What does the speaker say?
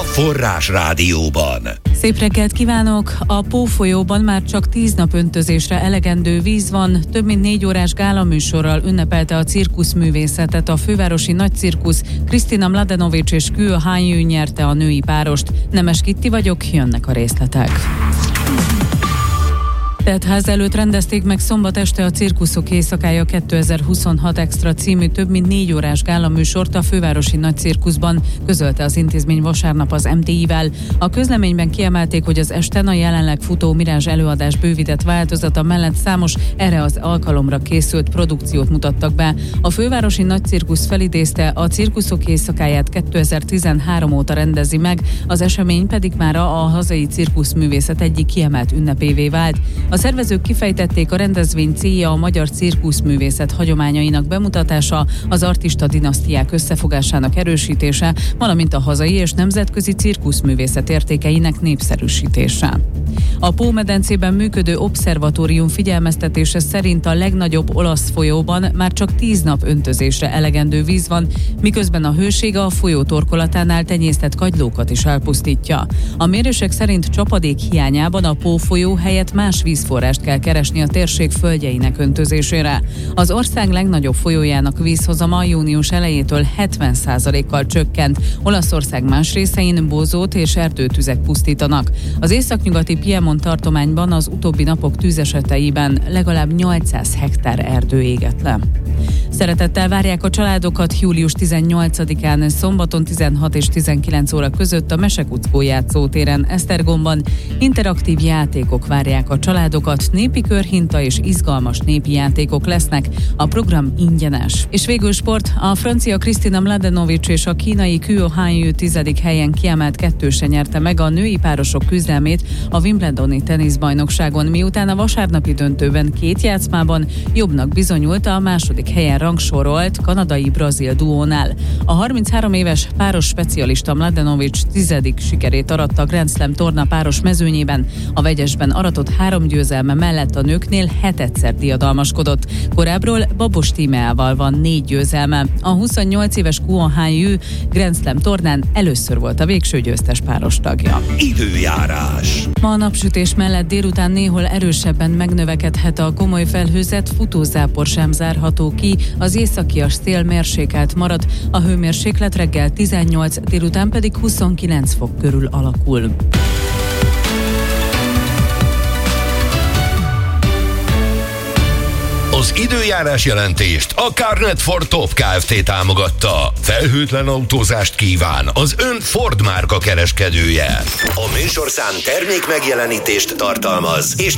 Forrás Rádióban. Szép reggelt kívánok! A Pó folyóban már csak 10 nap öntözésre elegendő víz van. Több mint 4 órás gálaműsorral ünnepelte a cirkuszművészetet a fővárosi nagycirkusz. Krisztina Mladenovics és Guo Hanyu nyerte a női párost. Nemes Kitti vagyok, jönnek a részletek. Teltház előtt rendezték meg szombat este a Cirkuszok éjszakája 2026 Extra című több mint 4 órás gálaműsort a fővárosi nagycirkuszban, közölte az intézmény vasárnap az MTI-vel. A közleményben kiemelték, hogy az esten a jelenleg futó Mirázs előadás bővített változata mellett számos erre az alkalomra készült produkciót mutattak be. A fővárosi nagycirkusz felidézte, a Cirkuszok éjszakáját 2013 óta rendezi meg, az esemény pedig már a hazai cirkuszművészet egyik kiemelt ünnepévé vált. A szervezők kifejtették, a rendezvény célja a magyar cirkuszművészet hagyományainak bemutatása, az artista dinasztiák összefogásának erősítése, valamint a hazai és nemzetközi cirkuszművészet értékeinek népszerűsítése. A Pó-medencében működő obszervatórium figyelmeztetése szerint a legnagyobb olasz folyóban már csak 10 nap öntözésre elegendő víz van, miközben a hősége a folyó torkolatánál tenyésztett kagylókat is elpusztítja. A mérések szerint csapadék hiányában a Pó folyó helyett más vízforrást kell keresni a térség földjeinek öntözésére. Az ország legnagyobb folyójának vízhozama június elejétől 70%-kal csökkent. Olaszország más részein bozót és erdőtüzek pusztítanak. Az északnyugati Piemont tartományban az utóbbi napok tűzeseteiben legalább 800 hektár erdő égett le. Szeretettel várják a családokat július 18-án szombaton 16 és 19 óra között a Mesekuckó játszótéren Esztergomban. Interaktív játékok várják a családokat, népi körhinta és izgalmas népi játékok lesznek. A program ingyenes. És végül sport, a francia Krisztina Mladenovics és a kínai Guo Hanyu 10. helyen kiemelt kettőse nyerte meg a női párosok küzdelmét a Wimbledoni teniszbajnokságon, miután a vasárnapi döntőben 2 játszmában jobbnak bizonyult a második helyen rangsorolt kanadai-brazil duónál. A 33 éves páros specialista Mladenovics 10. sikerét aratta a Grand Slam torna páros mezőnyében, a vegyesben aratott 3 győzelme mellett a nőknél 7-szer diadalmaskodott. Korábbról Babos Tímeával van 4 győzelme. A 28 éves Guo Hanyu Grand Slam tornán először volt a végső győztes páros tagja. Időjárás. Ma a napsütés mellett délután néhol erősebben megnövekedhet a komoly felhőzet, futózápor sem zárható ki, az északias szél mérsékelt marad, a hőmérséklet reggel 18, délután pedig 29 fok körül alakul. Az időjárás jelentést a Carnet for Top Kft. Támogatta. Felhőtlen autózást kíván az ön Ford márka kereskedője. A műsorszám termék megjelenítést tartalmaz, és